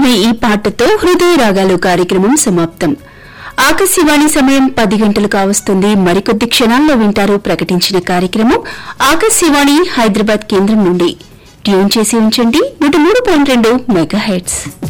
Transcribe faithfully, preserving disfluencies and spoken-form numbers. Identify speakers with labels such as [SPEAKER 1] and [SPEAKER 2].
[SPEAKER 1] వినే ఈ పాటతో హృదయ రాగాలు కార్యక్రమం సమాప్తం. ఆకాశవాణి సమయం పది గంటలు కావస్తుంది. మరికొద్ది క్షణాల్లో వింటారు ప్రకటించిన కార్యక్రమం ఆకాశవాణి హైదరాబాద్ కేంద్రం నుండి. ట్యూన్ చేసి ఉంచండి నూట మూడు పాయింట్ రెండు మెగా హెర్ట్జ్.